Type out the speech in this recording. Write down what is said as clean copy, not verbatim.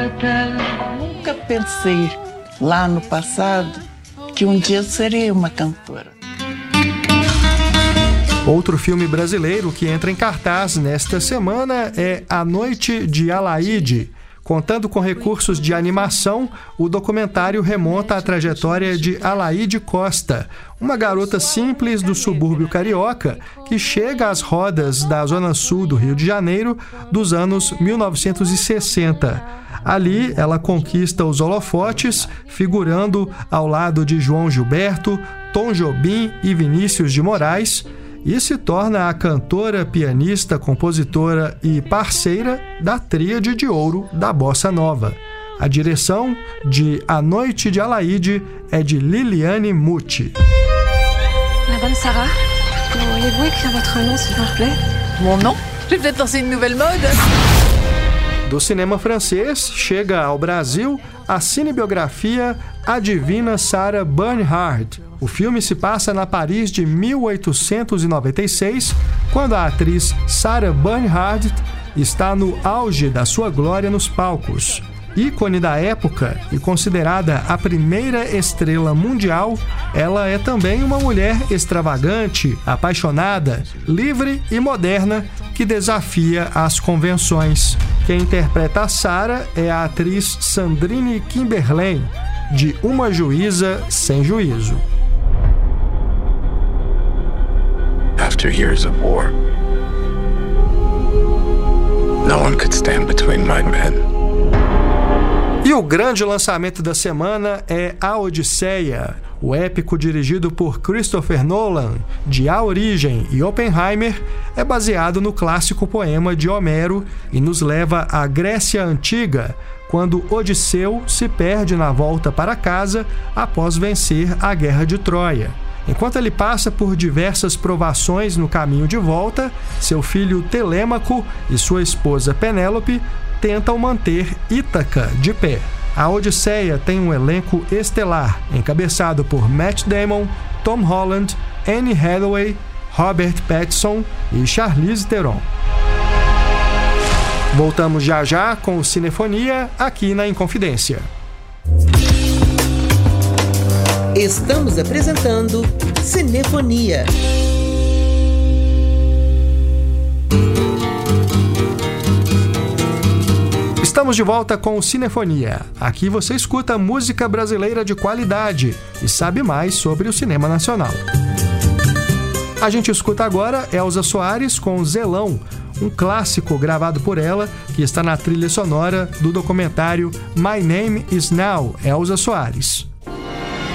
Nunca pensei lá no passado que um dia eu seria uma cantora. Outro filme brasileiro que entra em cartaz nesta semana é A Noite de Alaide. Contando com recursos de animação, o documentário remonta a trajetória de Alaide Costa, uma garota simples do subúrbio carioca que chega às rodas da Zona Sul do Rio de Janeiro dos anos 1960. Ali, ela conquista os holofotes, figurando ao lado de João Gilberto, Tom Jobim e Vinícius de Moraes, e se torna a cantora, pianista, compositora e parceira da tríade de ouro da Bossa Nova. A direção de A Noite de Alaide é de Liliane Muti. Madame Sarah, pourriez-vous écrire votre nom, s'il vous plaît? Mon nom? Je vais peut-être lancer une nouvelle mode. Do cinema francês, chega ao Brasil a cinebiografia A Divina Sarah Bernhardt. O filme se passa na Paris de 1896, quando a atriz Sarah Bernhardt está no auge da sua glória nos palcos. Ícone da época e considerada a primeira estrela mundial, ela é também uma mulher extravagante, apaixonada, livre e moderna que desafia as convenções. Quem interpreta a Sarah é a atriz Sandrine Kiberlen, de Uma Juíza Sem Juízo. After years of war, no one could stand between my men. E o grande lançamento da semana é A Odisseia. O épico dirigido por Christopher Nolan, de A Origem e Oppenheimer, é baseado no clássico poema de Homero e nos leva à Grécia Antiga, quando Odisseu se perde na volta para casa após vencer a Guerra de Troia. Enquanto ele passa por diversas provações no caminho de volta, seu filho Telêmaco e sua esposa Penélope tentam manter Ítaca de pé. A Odisseia tem um elenco estelar, encabeçado por Matt Damon, Tom Holland, Anne Hathaway, Robert Pattinson e Charlize Theron. Voltamos já já com o Cinefonia, aqui na Inconfidência. Estamos apresentando Cinefonia. Estamos de volta com o Cinefonia. Aqui você escuta música brasileira de qualidade e sabe mais sobre o cinema nacional. A gente escuta agora Elza Soares com Zelão, um clássico gravado por ela que está na trilha sonora do documentário My Name Is Now, Elza Soares.